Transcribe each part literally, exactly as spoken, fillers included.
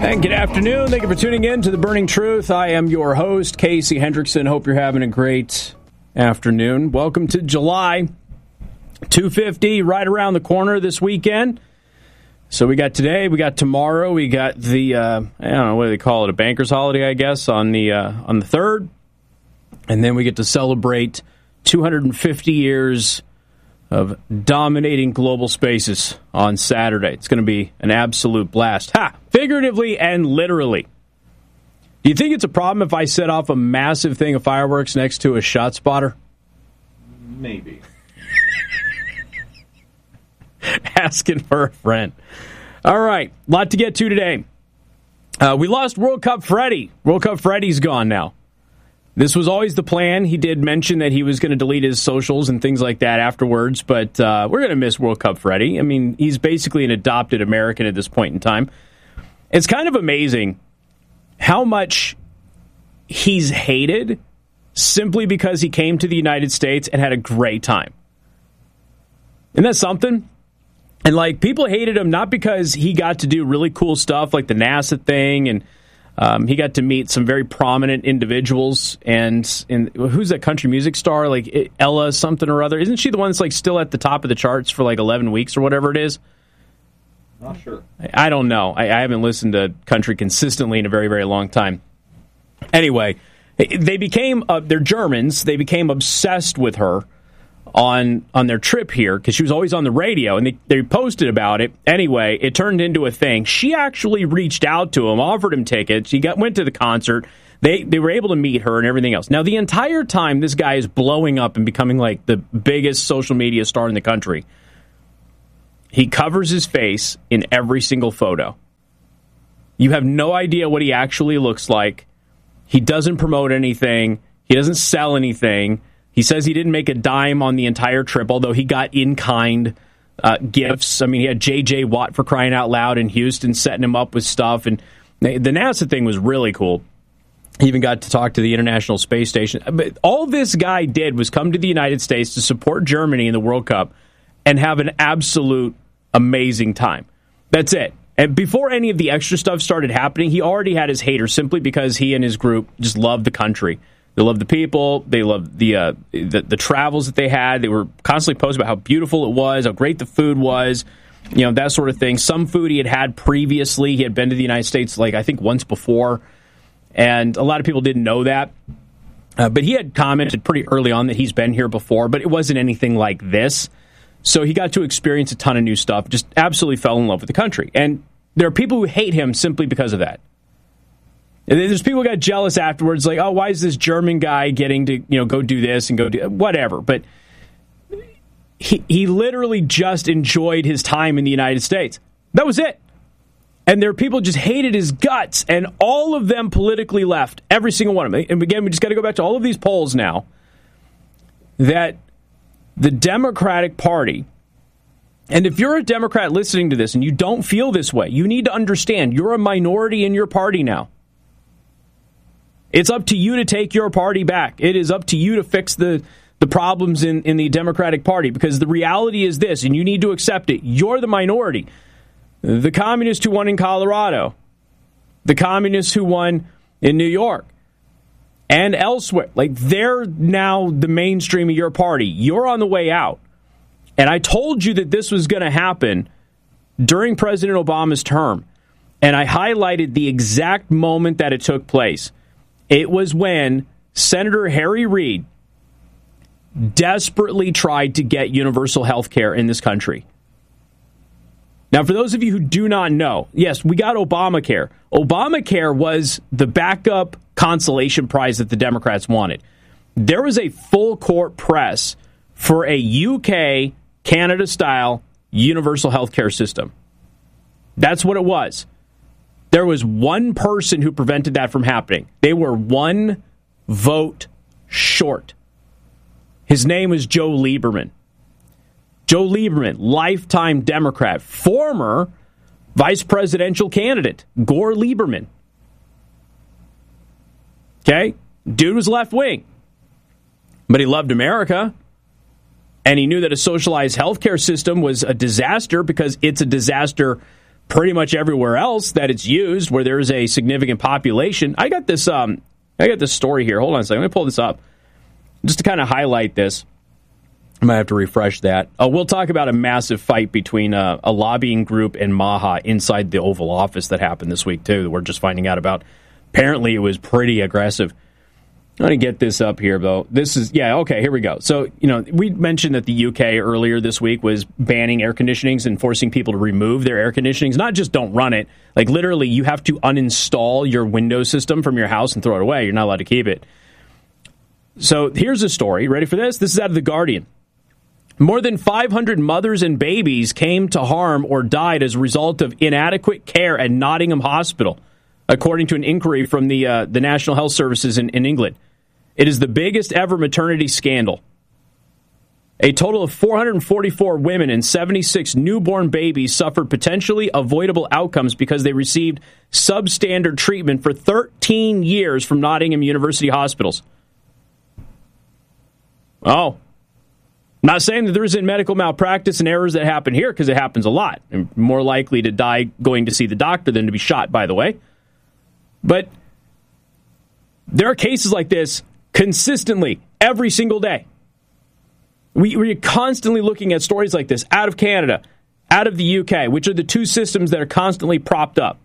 And good afternoon. Thank you for tuning in to The Burning Truth. I am your host, Casey Hendrickson. Hope you're having a great afternoon. Welcome to July. two fifty right around the corner this weekend. So we got today, we got tomorrow, we got the, uh, I don't know, what do they call it, a banker's holiday, I guess, on the uh, on the third. And then we get to celebrate two hundred fifty years of dominating global spaces on Saturday. It's going to be an absolute blast. Ha! Figuratively and literally. Do you think it's a problem if I set off a massive thing of fireworks next to a shot spotter? Maybe. Asking for a friend. All right, a lot to get to today. Uh, we lost World Cup Freddy. World Cup Freddy's gone now. This was always the plan. He did mention that he was going to delete his socials and things like that afterwards, but uh, we're going to miss World Cup Freddy. I mean, he's basically an adopted American at this point in time. It's kind of amazing how much he's hated simply because he came to the United States and had a great time. Isn't that something? And, like, people hated him not because he got to do really cool stuff like the NASA thing, and um, he got to meet some very prominent individuals. And, and who's that country music star? Like, Ella something or other. Isn't she the one that's, like, still at the top of the charts for, like, eleven weeks or whatever it is? Not sure. I, I don't know. I, I haven't listened to country consistently in a very, very long time. Anyway, they became, uh, they're Germans, they became obsessed with her on on their trip here, because she was always on the radio, and they, they posted about it. Anyway, it turned into a thing. She actually reached out to him, offered him tickets. She got went to the concert. They they were able to meet her and everything else. Now, the entire time, this guy is blowing up and becoming like the biggest social media star in the country. He covers his face in every single photo. You have no idea what he actually looks like. He doesn't promote anything. He doesn't sell anything. He says he didn't make a dime on the entire trip, although he got in-kind uh, gifts. I mean, he had J J Watt, for crying out loud, in Houston setting him up with stuff. And the NASA thing was really cool. He even got to talk to the International Space Station. But all this guy did was come to the United States to support Germany in the World Cup and have an absolute amazing time. That's it. And before any of the extra stuff started happening, he already had his haters simply because he and his group just loved the country. They loved the people. They loved the, uh, the the travels that they had. They were constantly posting about how beautiful it was, how great the food was, you know, that sort of thing. Some food he had had previously. He had been to the United States, like, I think once before, and a lot of people didn't know that. Uh, but he had commented pretty early on that he's been here before, but it wasn't anything like this. So he got to experience a ton of new stuff, just absolutely fell in love with the country. And there are people who hate him simply because of that. There's people who got jealous afterwards, like, oh, why is this German guy getting to, you know, go do this and go do whatever? But he he literally just enjoyed his time in the United States. That was it. And there are people who just hated his guts, and all of them politically left, every single one of them. And again, we just got to go back to all of these polls now, that the Democratic Party, and if you're a Democrat listening to this and you don't feel this way, you need to understand you're a minority in your party now. It's up to you to take your party back. It is up to you to fix the, the problems in, in the Democratic Party, because the reality is this, and you need to accept it. You're the minority. The communists who won in Colorado, the communists who won in New York, and elsewhere, like, they're now the mainstream of your party. You're on the way out. And I told you that this was going to happen during President Obama's term, and I highlighted the exact moment that it took place. It was when Senator Harry Reid desperately tried to get universal health care in this country. Now, for those of you who do not know, yes, we got Obamacare. Obamacare was the backup consolation prize that the Democrats wanted. There was a full court press for a U K, Canada-style universal health care system. That's what it was. There was one person who prevented that from happening. They were one vote short. His name was Joe Lieberman. Joe Lieberman, lifetime Democrat, former vice presidential candidate, Gore Lieberman. Okay? Dude was left wing. But he loved America. And he knew that a socialized healthcare system was a disaster because it's a disaster pretty much everywhere else that it's used, where there's a significant population. I got this. Um, I got this story here. Hold on a second. Let me pull this up just to kind of highlight this. I might have to refresh that. Uh, we'll talk about a massive fight between uh, a lobbying group and Maha inside the Oval Office that happened this week, too, that we're just finding out about. Apparently, it was pretty aggressive. I'm going to get this up here, though. This is, yeah, okay, here we go. So, you know, we mentioned that the U K earlier this week was banning air conditionings and forcing people to remove their air conditionings. Not just don't run it. Like, literally, you have to uninstall your Windows system from your house and throw it away. You're not allowed to keep it. So, here's a story. Ready for this? This is out of The Guardian. More than five hundred mothers and babies came to harm or died as a result of inadequate care at Nottingham Hospital, according to an inquiry from the uh, the National Health Services in, in England. It is the biggest ever maternity scandal. A total of four hundred forty-four women and seventy-six newborn babies suffered potentially avoidable outcomes because they received substandard treatment for thirteen years from Nottingham University hospitals. Oh. Not saying that there isn't medical malpractice and errors that happen here, because it happens a lot. And more likely to die going to see the doctor than to be shot, by the way. But there are cases like this consistently, every single day. We, we're constantly looking at stories like this out of Canada, out of the U K, which are the two systems that are constantly propped up.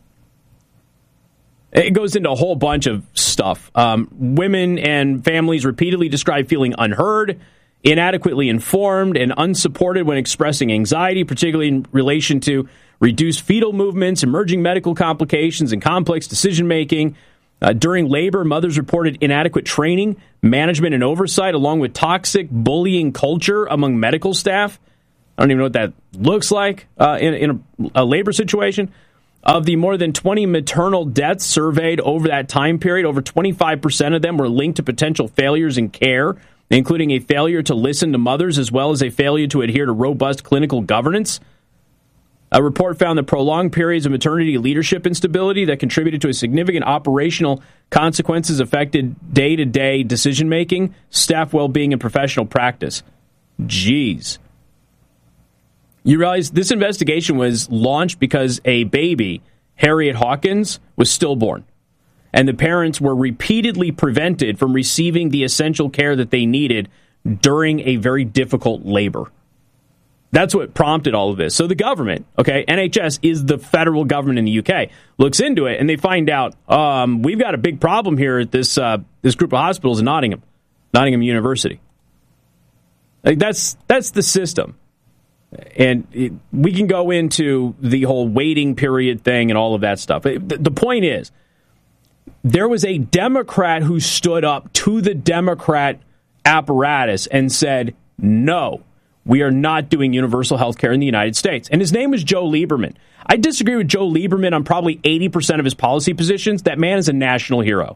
It goes into a whole bunch of stuff. Um, women and families repeatedly describe feeling unheard, inadequately informed, and unsupported when expressing anxiety, particularly in relation to reduced fetal movements, emerging medical complications, and complex decision-making. Uh, during labor, mothers reported inadequate training, management, and oversight, along with toxic bullying culture among medical staff. I don't even know what that looks like uh, in, in a, a labor situation. Of the more than twenty maternal deaths surveyed over that time period, over twenty-five percent of them were linked to potential failures in care, including a failure to listen to mothers as well as a failure to adhere to robust clinical governance. A report found that prolonged periods of maternity leadership instability that contributed to a significant operational consequences affected day-to-day decision-making, staff well-being, and professional practice. Jeez. You realize this investigation was launched because a baby, Harriet Hawkins, was stillborn, and the parents were repeatedly prevented from receiving the essential care that they needed during a very difficult labor. That's what prompted all of this. So the government, okay, N H S is the federal government in the U K, looks into it, and they find out, um, we've got a big problem here at this uh, this group of hospitals in Nottingham, Nottingham University. Like that's that's the system. And it, we can go into the whole waiting period thing and all of that stuff. The, the point is, there was a Democrat who stood up to the Democrat apparatus and said, no, we are not doing universal health care in the United States. And his name was Joe Lieberman. I disagree with Joe Lieberman on probably eighty percent of his policy positions. That man is a national hero.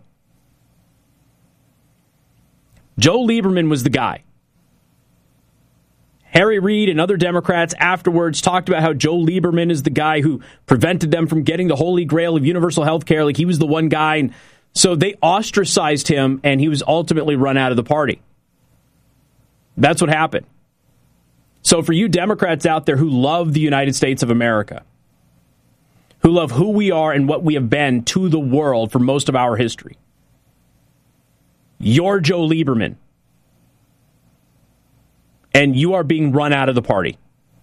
Joe Lieberman was the guy. Harry Reid and other Democrats afterwards talked about how Joe Lieberman is the guy who prevented them from getting the holy grail of universal health care. Like he was the one guy. And so they ostracized him, and he was ultimately run out of the party. That's what happened. So for you Democrats out there who love the United States of America, who love who we are and what we have been to the world for most of our history, you're Joe Lieberman. And you are being run out of the party.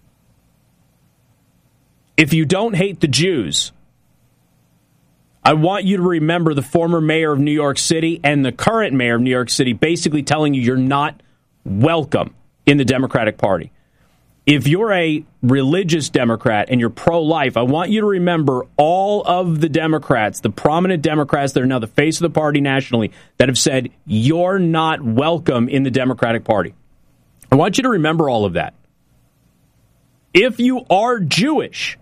If you don't hate the Jews, I want you to remember the former mayor of New York City and the current mayor of New York City basically telling you you're not welcome in the Democratic Party. If you're a religious Democrat and you're pro-life, I want you to remember all of the Democrats, the prominent Democrats that are now the face of the party nationally, that have said you're not welcome in the Democratic Party. I want you to remember all of that. If you are Jewish,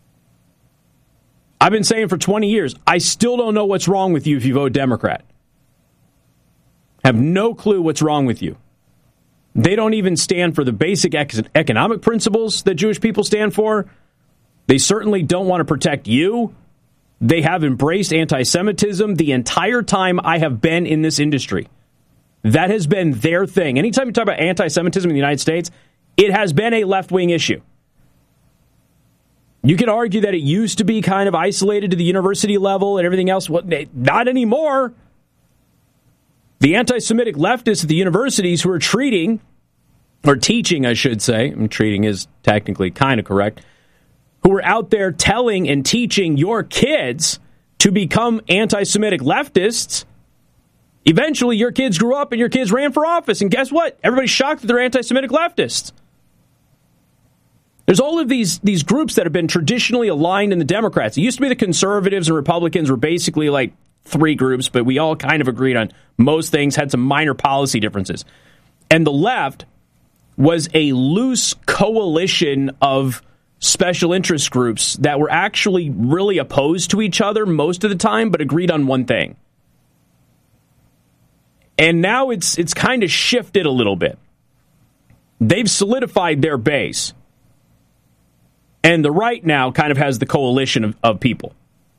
I've been saying for twenty years, I still don't know what's wrong with you if you vote Democrat. Have no clue what's wrong with you. They don't even stand for the basic economic principles that Jewish people stand for. They certainly don't want to protect you. They have embraced anti-Semitism the entire time I have been in this industry. That has been their thing. Anytime you talk about anti-Semitism in the United States, it has been a left-wing issue. You can argue that it used to be kind of isolated to the university level and everything else. Well, not anymore. The anti-Semitic leftists at the universities who are treating, or teaching, I should say, I mean, treating is technically kind of correct, who are out there telling and teaching your kids to become anti-Semitic leftists. Eventually, your kids grew up and your kids ran for office. And guess what? Everybody's shocked that they're anti-Semitic leftists. There's all of these, these groups that have been traditionally aligned in the Democrats. It used to be the conservatives and Republicans were basically like three groups, but we all kind of agreed on most things, had some minor policy differences. And the left was a loose coalition of special interest groups that were actually really opposed to each other most of the time, but agreed on one thing. And now it's it's kind of shifted a little bit. They've solidified their base. And the right now kind of has the coalition of, of people.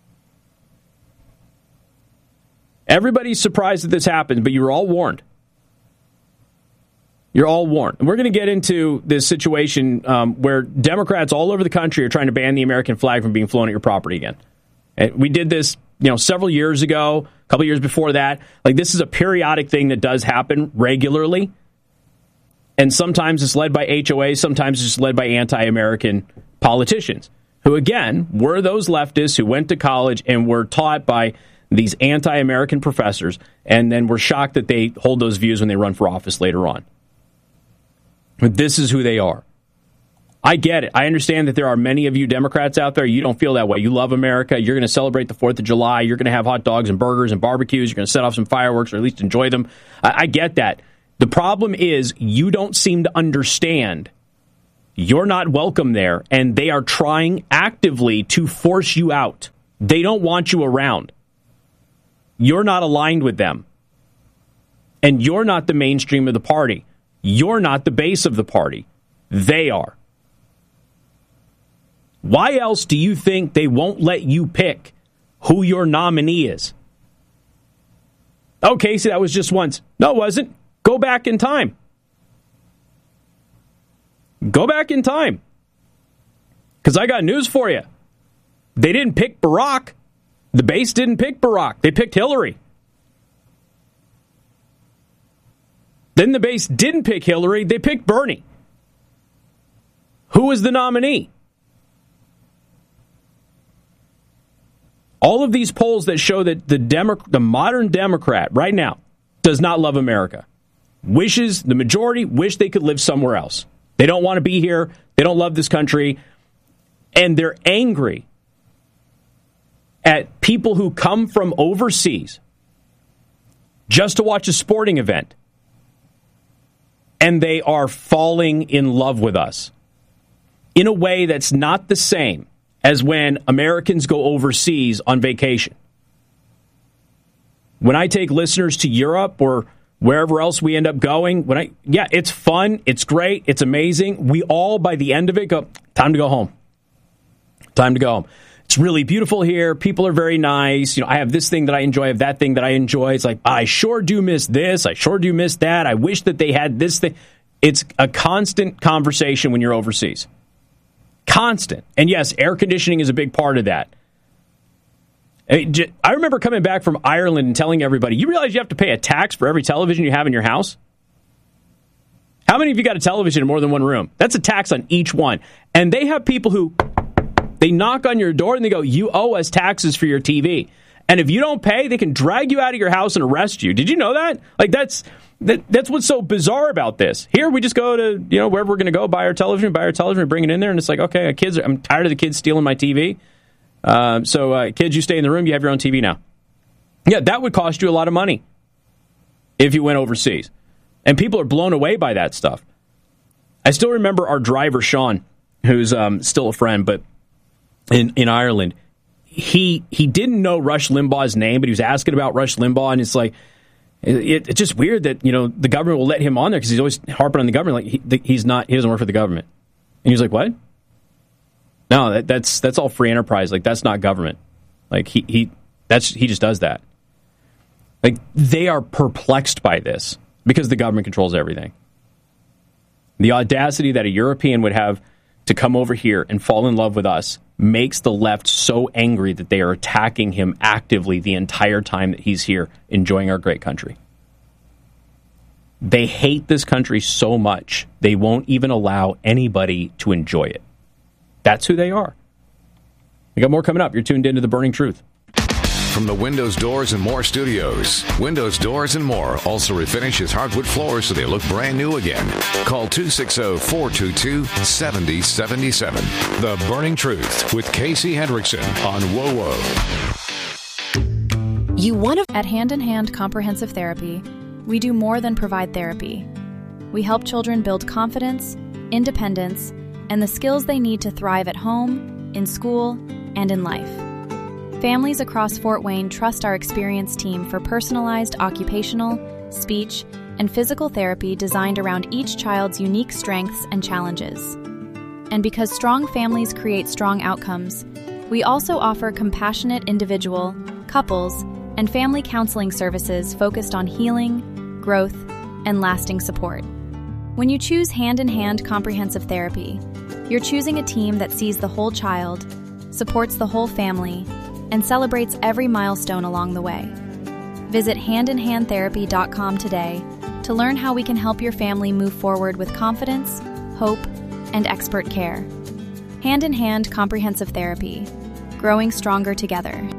Everybody's surprised that this happened, but you were all warned. You're all warned. And we're going to get into this situation um, where Democrats all over the country are trying to ban the American flag from being flown at your property again. And we did this, you know, several years ago, a couple years before that. Like, this is a periodic thing that does happen regularly. And sometimes it's led by H O As, sometimes it's led by anti-American politicians, who, again, were those leftists who went to college and were taught by these anti-American professors, and then were shocked that they hold those views when they run for office later on. But this is who they are. I get it. I understand that there are many of you Democrats out there. You don't feel that way. You love America. You're going to celebrate the fourth of July. You're going to have hot dogs and burgers and barbecues. You're going to set off some fireworks, or at least enjoy them. I, I get that. The problem is you don't seem to understand. You're not welcome there, and they are trying actively to force you out. They don't want you around. You're not aligned with them. And you're not the mainstream of the party. You're not the base of the party. They are. Why else do you think they won't let you pick who your nominee is? Oh, Casey, that was just once. No, it wasn't. Go back in time. Go back in time. Because I got news for you. They didn't pick Barack. The base didn't pick Barack. They picked Hillary. Then the base didn't pick Hillary. They picked Bernie. Who was the nominee? All of these polls that show that the Demo- the modern Democrat right now does not love America. Wishes, the majority wish they could live somewhere else. They don't want to be here. They don't love this country. And they're angry at people who come from overseas just to watch a sporting event. And they are falling in love with us in a way that's not the same as when Americans go overseas on vacation. When I take listeners to Europe or wherever else we end up going, when I yeah, it's fun, it's great, it's amazing. We all, by the end of it, go, time to go home. Time to go home. It's really beautiful here. People are very nice. You know, I have this thing that I enjoy, I have that thing that I enjoy. It's like, I sure do miss this. I sure do miss that. I wish that they had this thing. It's a constant conversation when you're overseas. Constant. And yes, air conditioning is a big part of that. I remember coming back from Ireland and telling everybody, you realize you have to pay a tax for every television you have in your house? How many of you got a television in more than one room? That's a tax on each one. And they have people who, they knock on your door and they go, you owe us taxes for your T V. And if you don't pay, they can drag you out of your house and arrest you. Did you know that? Like, that's that, that's what's so bizarre about this. Here, we just go to, you know, wherever we're going to go, buy our television, buy our television, bring it in there, and it's like, okay, kids, are, I'm tired of the kids stealing my T V. Uh, so, uh, kids, you stay in the room, you have your own T V now. Yeah, that would cost you a lot of money if you went overseas. And people are blown away by that stuff. I still remember our driver, Sean, who's um, still a friend, but in, in Ireland, he he didn't know Rush Limbaugh's name, but he was asking about Rush Limbaugh, and it's like, it, it's just weird that, you know, the government will let him on there because he's always harping on the government like he, he's not, he doesn't work for the government. And he's like, what? No, that, that's that's all free enterprise. Like, that's not government. Like, he he that's he just does that. Like, they are perplexed by this because the government controls everything. The audacity that a European would have to come over here and fall in love with us makes the left so angry that they are attacking him actively the entire time that he's here enjoying our great country. They hate this country so much, they won't even allow anybody to enjoy it. That's who they are. We got more coming up. You're tuned into The Burning Truth. From the Windows, Doors, and More studios, Windows, Doors, and More also refinishes hardwood floors so they look brand new again. Call two six zero, four two two, seven zero seven seven. The Burning Truth with Casey Hendrickson on W O W O. You want to... At Hand in Hand Comprehensive Therapy, we do more than provide therapy. We help children build confidence, independence, and the skills they need to thrive at home, in school, and in life. Families across Fort Wayne trust our experienced team for personalized occupational, speech, and physical therapy designed around each child's unique strengths and challenges. And because strong families create strong outcomes, we also offer compassionate individual, couples, and family counseling services focused on healing, growth, and lasting support. When you choose Hand in Hand Comprehensive Therapy, you're choosing a team that sees the whole child, supports the whole family, and celebrates every milestone along the way. Visit hand in hand therapy dot com today to learn how we can help your family move forward with confidence, hope, and expert care. Hand in Hand Comprehensive Therapy, growing stronger together.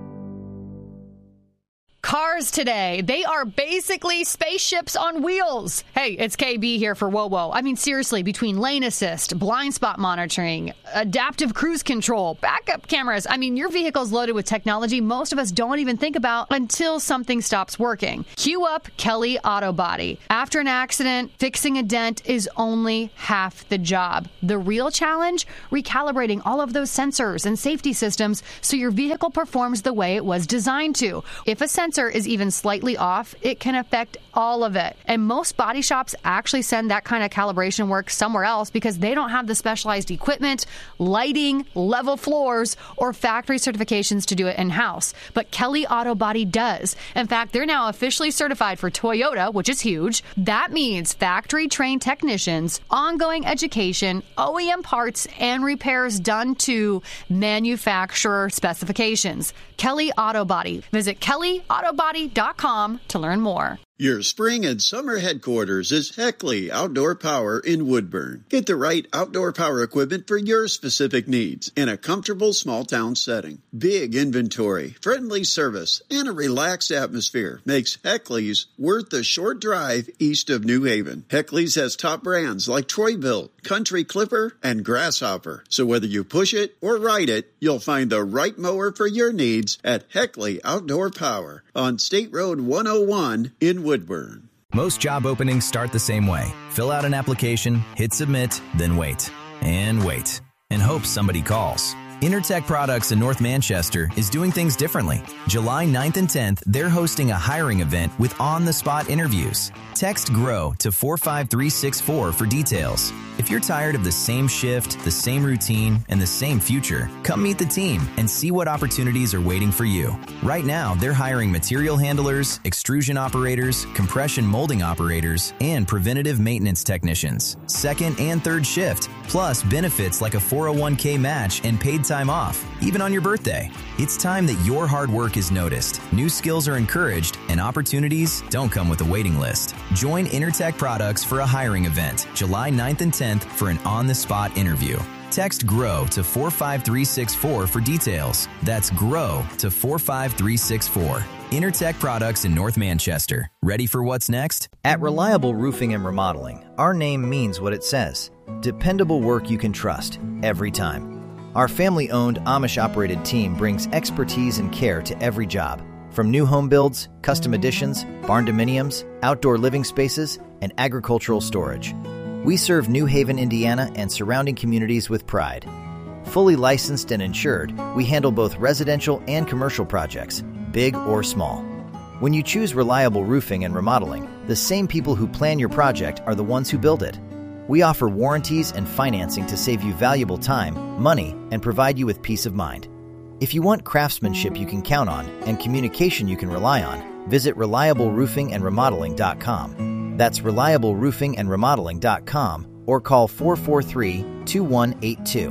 Cars today, they are basically spaceships on wheels. Hey, it's K B here for W O W O. I mean, seriously, between lane assist, blind spot monitoring, adaptive cruise control, backup cameras, I mean, your vehicle's loaded with technology most of us don't even think about until something stops working. Cue up Kelly Auto Body. After an accident, fixing a dent is only half the job. The real challenge? Recalibrating all of those sensors and safety systems so your vehicle performs the way it was designed to. If a sensor is even slightly off, it can affect all of it. And most body shops actually send that kind of calibration work somewhere else because they don't have the specialized equipment, lighting, level floors, or factory certifications to do it in-house. But Kelly Auto Body does. In fact, they're now officially certified for Toyota, which is huge. That means factory-trained technicians, ongoing education, O E M parts, and repairs done to manufacturer specifications. Kelly Auto Body. Visit kelly auto body dot com to learn more. Your spring and summer headquarters is Heckley Outdoor Power in Woodburn. Get the right outdoor power equipment for your specific needs in a comfortable small town setting. Big inventory, friendly service, and a relaxed atmosphere makes Heckley's worth the short drive east of New Haven. Heckley's has top brands like Troy-Bilt, Country Clipper, and Grasshopper. So whether you push it or ride it, you'll find the right mower for your needs at Heckley Outdoor Power on State Road one oh one in Woodburn. Most job openings start the same way. Fill out an application, hit submit, then wait. And wait. And hope somebody calls. Intertech Products in North Manchester is doing things differently. July ninth and tenth, they're hosting a hiring event with on-the-spot interviews. Text GROW to four five three six four for details. If you're tired of the same shift, the same routine, and the same future, come meet the team and see what opportunities are waiting for you. Right now, they're hiring material handlers, extrusion operators, compression molding operators, and preventative maintenance technicians. Second and third shift, plus benefits like a four oh one k match and paid time off, even on your birthday. It's time that your hard work is noticed. New skills are encouraged, and opportunities don't come with a waiting list. Join Intertech Products for a hiring event, July ninth and tenth for an on-the-spot interview. Text GROW to four five three six four for details. That's GROW to four five three six four. Intertech Products in North Manchester. Ready for what's next? At Reliable Roofing and Remodeling, our name means what it says. Dependable work you can trust, every time. Our family-owned, Amish-operated team brings expertise and care to every job. From new home builds, custom additions, barn dominiums, outdoor living spaces, and agricultural storage. We serve New Haven, Indiana, and surrounding communities with pride. Fully licensed and insured, we handle both residential and commercial projects, big or small. When you choose Reliable Roofing and Remodeling, the same people who plan your project are the ones who build it. We offer warranties and financing to save you valuable time, money, and provide you with peace of mind. If you want craftsmanship you can count on and communication you can rely on, visit reliable roofing and remodeling dot com. That's reliable roofing and remodeling dot com or call four four three, two one eight two.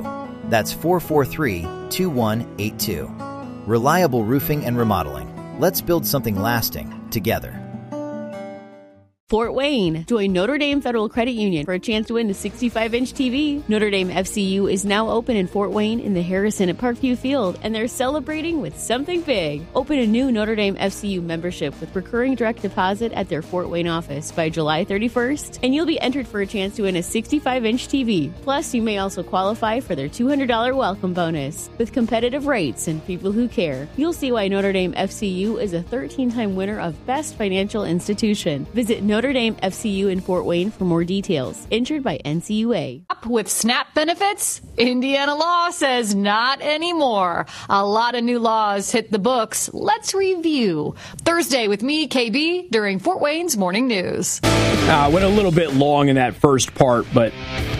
That's four four three, two one eight two. Reliable Roofing and Remodeling. Let's build something lasting together. Fort Wayne. Join Notre Dame Federal Credit Union for a chance to win a sixty-five inch T V. Notre Dame F C U is now open in Fort Wayne in the Harrison at Parkview Field, and they're celebrating with something big. Open a new Notre Dame F C U membership with recurring direct deposit at their Fort Wayne office by July thirty-first, and you'll be entered for a chance to win a sixty-five inch T V. Plus, you may also qualify for their two hundred dollars welcome bonus. With competitive rates and people who care, you'll see why Notre Dame F C U is a thirteen-time winner of Best Financial Institution. Visit Notre Notre Dame F C U in Fort Wayne for more details. Insured by N C U A. With SNAP benefits, Indiana law says not anymore. A lot of new laws hit the books. Let's review. Thursday with me, K B, during Fort Wayne's Morning News. Uh, went a little bit long in that first part, but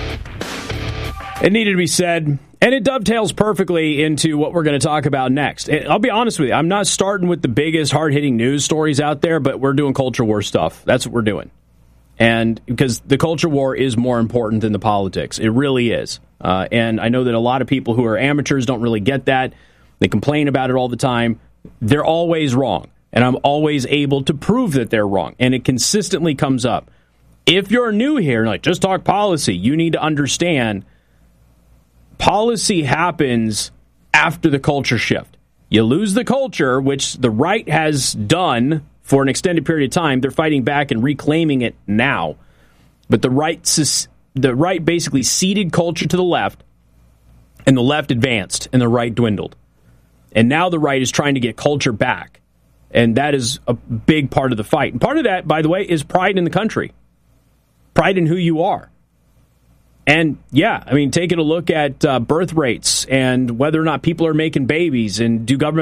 it needed to be said. And it dovetails perfectly into what we're going to talk about next. And I'll be honest with you, I'm not starting with the biggest hard-hitting news stories out there, but we're doing culture war stuff. That's what we're doing. And because the culture war is more important than the politics. It really is. Uh, and I know that a lot of people who are amateurs don't really get that. They complain about it all the time. They're always wrong. And I'm always able to prove that they're wrong. And it consistently comes up. If you're new here, like, just talk policy, you need to understand policy happens after the culture shift. You lose the culture, which the right has done for an extended period of time. They're fighting back and reclaiming it now. But the right, the right basically ceded culture to the left, and the left advanced, and the right dwindled. And now the right is trying to get culture back. And that is a big part of the fight. And part of that, by the way, is pride in the country. Pride in who you are. And, yeah, I mean, taking a look at uh, birth rates and whether or not people are making babies, and do government